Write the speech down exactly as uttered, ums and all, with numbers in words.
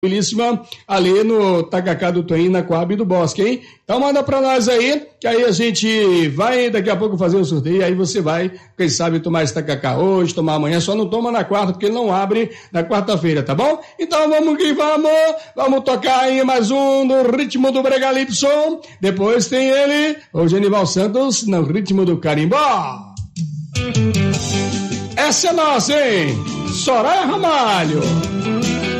Belíssima, ali no Tacacá do Toim, na Coab do Bosque, hein? Então manda pra nós aí, que aí a gente vai daqui a pouco fazer o sorteio, aí você vai, quem sabe, tomar esse tacacá hoje, tomar amanhã, só não toma na quarta, porque ele não abre na quarta-feira, tá bom? Então vamos que vamos, vamos tocar aí mais um no ritmo do Bregalipson, depois tem ele, o Genival Santos, no ritmo do carimbó. Essa é nossa, hein? Soraya Ramalho.